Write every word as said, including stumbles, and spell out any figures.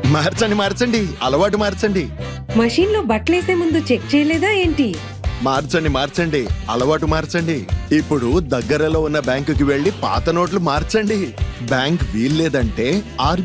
మార్చండి మార్చండి అలవాటు మార్చండి. మషీన్ లో బట్టలేసే ముందు చెక్ చేయలేదా ఏంటి? మార్చండి మార్చండి అలవాటు మార్చండి. ఇప్పుడు దగ్గరలో ఉన్న బ్యాంకుకి వెళ్లి పాత నోట్లు మార్చండి. Bank వీల్లేదంటే are